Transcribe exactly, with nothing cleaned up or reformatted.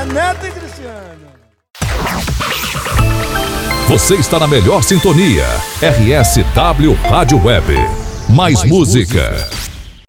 Neto e Cristiano. Você está na melhor sintonia. R S W Rádio Web. Mais, Mais música. música.